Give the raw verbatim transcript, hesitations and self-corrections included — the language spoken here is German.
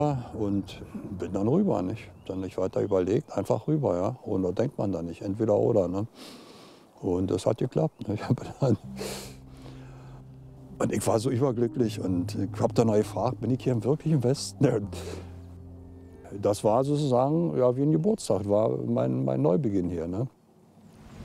Und bin dann rüber, nicht? Dann nicht weiter überlegt, einfach rüber, ja. Und da denkt man dann nicht, entweder oder, ne? Und das hat geklappt, ne? Ich habe dann und ich war so überglücklich und ich habe dann noch gefragt: „Bin ich hier wirklich im Westen?" Und das war sozusagen, ja, wie 'n Geburtstag, war mein mein Neubeginn hier, ne?